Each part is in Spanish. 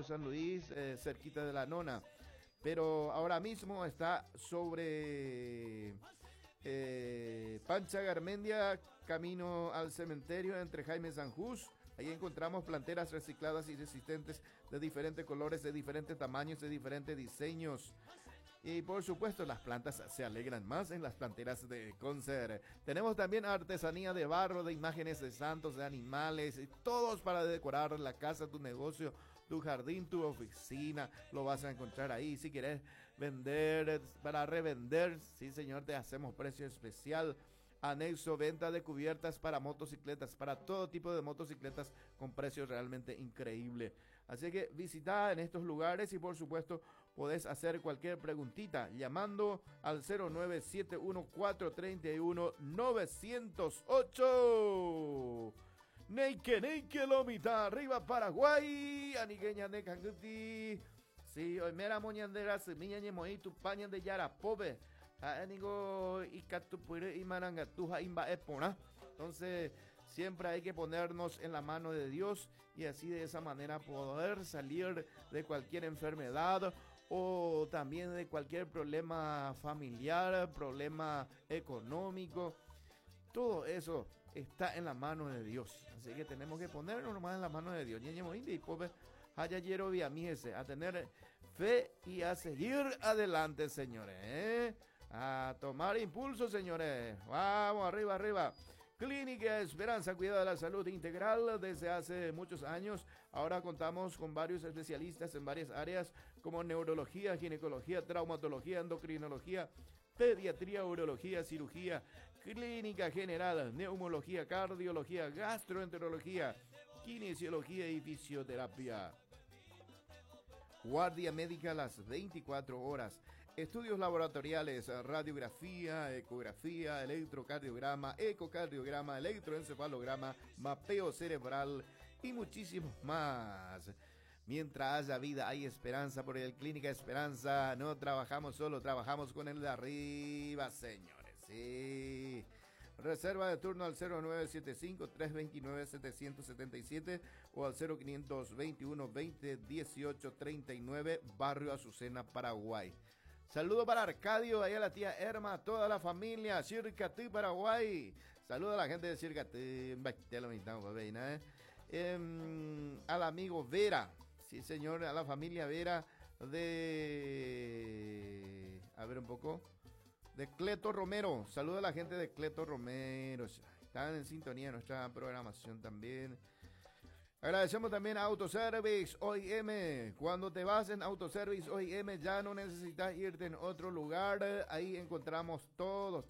San Luis, cerquita de la Nona. Pero ahora mismo está sobre Pancha Garmendia, camino al cementerio entre Jaime Sanjús. Ahí encontramos planteras recicladas y resistentes de diferentes colores, de diferentes tamaños, de diferentes diseños. Y por supuesto las plantas se alegran más en las planteras de Concert. Tenemos también artesanía de barro, de imágenes de santos, de animales, y todos para decorar la casa, tu negocio, tu jardín, tu oficina. Lo vas a encontrar ahí. Si quieres vender, para revender, sí señor, te hacemos precio especial. Anexo, venta de cubiertas para motocicletas, para todo tipo de motocicletas con precios realmente increíbles. Así que visita en estos lugares y por supuesto podés hacer cualquier preguntita llamando al 0971-431-908. Neike Lomita, arriba Paraguay, Anigueña de Canguti. Sí, hoy mera moñandera, semilla ñemoí, tu pañan de Yarapobe. Entonces siempre hay que ponernos en la mano de Dios y así de esa manera poder salir de cualquier enfermedad o también de cualquier problema familiar, problema económico. Todo eso está en la mano de Dios, así que tenemos que ponernos nomás en la mano de Dios. A tener fe y a seguir adelante, señores, a tomar impulso, señores. Vamos, arriba, arriba. Clínica Esperanza, cuidado de la salud integral desde hace muchos años. Ahora contamos con varios especialistas en varias áreas como neurología, ginecología, traumatología, endocrinología, pediatría, urología, cirugía, clínica general, neumología, cardiología, gastroenterología, kinesiología y fisioterapia. Guardia médica a las 24 horas. Estudios laboratoriales, radiografía, ecografía, electrocardiograma, ecocardiograma, electroencefalograma, mapeo cerebral y muchísimos más. Mientras haya vida hay esperanza, por el Clínica Esperanza no trabajamos solo, trabajamos con el de arriba, señores. Sí. Reserva de turno al 0975-329-777 o al 0521-2018-39, Barrio Azucena, Paraguay. Saludo para Arcadio, ahí a la tía Erma, toda la familia, Circatí, Paraguay. Saludo a la gente de Circatí, al amigo Vera, sí señor, a la familia Vera de... A ver un poco... de Cleto Romero. Saluda a la gente de Cleto Romero. Están en sintonía de nuestra programación también. Agradecemos también a Autoservice OIM. Cuando te vas en Autoservice OIM ya no necesitas irte en otro lugar. Ahí encontramos todos.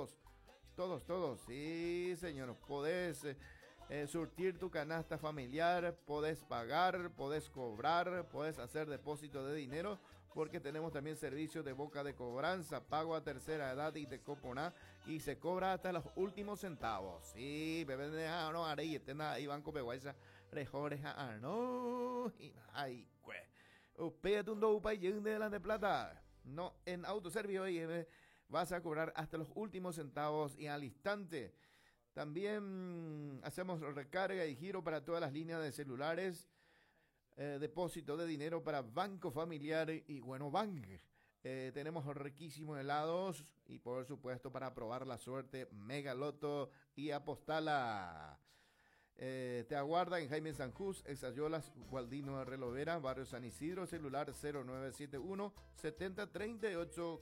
Sí, señor. Podés surtir tu canasta familiar, podés pagar, podés cobrar, podés hacer depósito de dinero, porque tenemos también servicios de boca de cobranza, pago a tercera edad y te coponá, y se cobra hasta los últimos centavos. Sí, bebé de no haré y etena y banco peguaisa rejores no y ay cue. Upéate un do upay de la de plata. No, en Autoservicio y vas a cobrar hasta los últimos centavos y al instante. También hacemos recarga y giro para todas las líneas de celulares, depósito de dinero para Banco Familiar y Bueno Bank. Tenemos riquísimos helados y por supuesto para probar la suerte Mega Loto y Apostala. Te aguarda en Jaime Sanjús, Exayolas, Gualdino Relovera, Barrio San Isidro, celular 0971 7038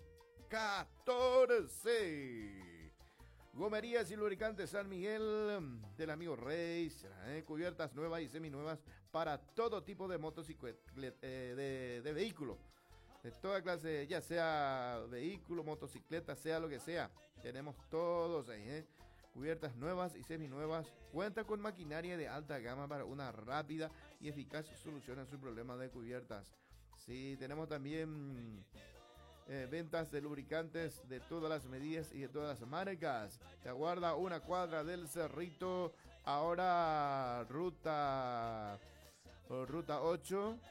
14. Gomerías y lubricantes San Miguel del amigo Reis, cubiertas nuevas y seminuevas para todo tipo de motocicleta, de vehículo, de toda clase, ya sea vehículo, motocicleta, sea lo que sea, tenemos todos ahí, cubiertas nuevas y seminuevas. Cuenta con maquinaria de alta gama para una rápida y eficaz solución a su problema de cubiertas. Sí, tenemos también ventas de lubricantes de todas las medidas y de todas las marcas. Te aguarda una cuadra del Cerrito, ahora ruta 8,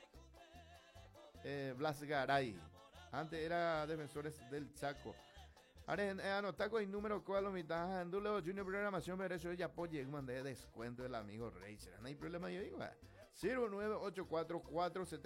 Blas Garay. Antes era Defensores del Chaco. Ahora anotaco el número cual lo mitad en Dulo Junior Programación, pero eso ya apoye mandé descuento del amigo Rey. No hay problema, yo digo 098447